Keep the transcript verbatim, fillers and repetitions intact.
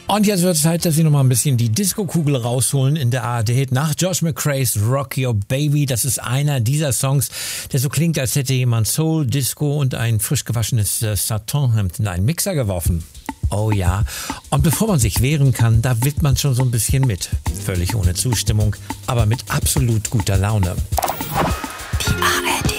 Und jetzt wird es Zeit, dass Sie noch mal ein bisschen die Disco-Kugel rausholen in der A R D. Nach Josh McRae's Rock Your Baby, das ist einer dieser Songs, der so klingt, als hätte jemand Soul, Disco und ein frisch gewaschenes äh, Satin-Hemd in einen Mixer geworfen. Oh ja. Und bevor man sich wehren kann, da wippt man schon so ein bisschen mit. Völlig ohne Zustimmung, aber mit absolut guter Laune. Die A R D.